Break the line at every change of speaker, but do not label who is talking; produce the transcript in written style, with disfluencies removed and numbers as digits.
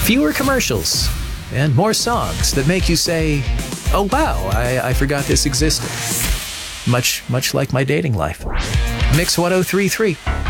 Fewer commercials and more songs that make you say, oh wow, I forgot this existed. Much like my dating life. Mix 1033.